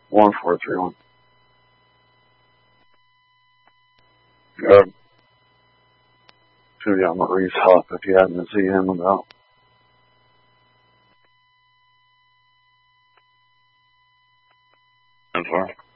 1431. Good. To young Maurice Huff if you happen to see him about. And far.